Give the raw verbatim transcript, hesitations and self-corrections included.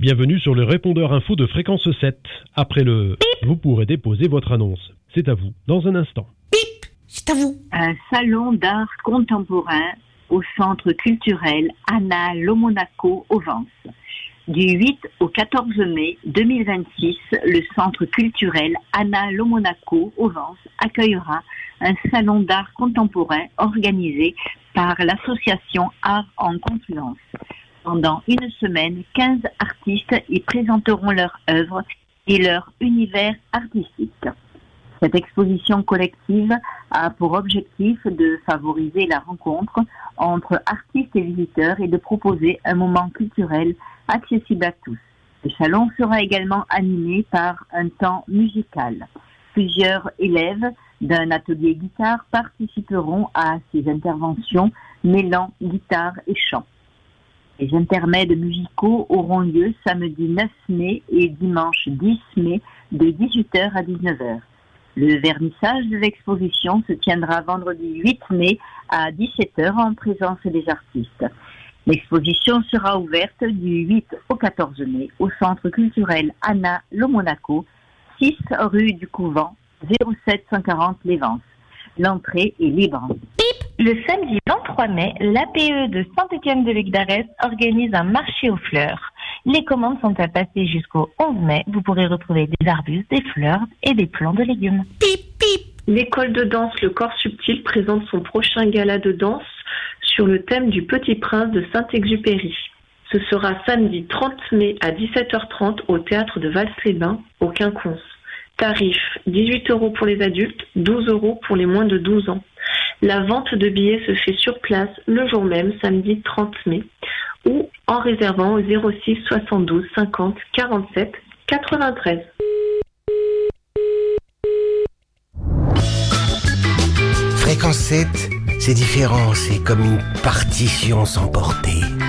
Bienvenue sur le répondeur info de Fréquence sept. Après le bip, vous pourrez déposer votre annonce. C'est à vous, dans un instant. Bip, c'est à vous. Un salon d'art contemporain au centre culturel Anna Lomonaco au Vence. Du huit au quatorze mai deux mille vingt-six, le centre culturel Anna Lomonaco au Vence accueillera un salon d'art contemporain organisé par l'association Art en Confluence. Pendant une semaine, quinze artistes y présenteront leurs œuvres et leur univers artistique. Cette exposition collective a pour objectif de favoriser la rencontre entre artistes et visiteurs et de proposer un moment culturel accessible à tous. Le salon sera également animé par un temps musical. Plusieurs élèves d'un atelier guitare participeront à ces interventions mêlant guitare et chant. Les intermèdes musicaux auront lieu samedi neuf mai et dimanche dix mai de dix-huit heures à dix-neuf heures. Le vernissage de l'exposition se tiendra vendredi huit mai à dix-sept heures en présence des artistes. L'exposition sera ouverte du huit au quatorze mai au centre culturel Anna Lomonaco, six rue du Couvent, zéro sept cent quarante Les Vences. L'entrée est libre. Le samedi vingt-trois mai, l'A P E de Saint-Étienne-de-Luc d'Arès organise un marché aux fleurs. Les commandes sont à passer jusqu'au onze mai. Vous pourrez retrouver des arbustes, des fleurs et des plants de légumes. Pip, pip. L'école de danse Le Corps Subtil présente son prochain gala de danse sur le thème du Petit Prince de Saint-Exupéry. Ce sera samedi trente mai à dix-sept heures trente au théâtre de Vals-les-Bains, au Quinconce. Tarif dix-huit euros pour les adultes, douze euros pour les moins de douze ans. La vente de billets se fait sur place le jour même, samedi trente mai, ou en réservant au zéro six soixante-douze cinquante quarante-sept quatre-vingt-treize. Fréquence sept, c'est différent, c'est comme une partition sans portée.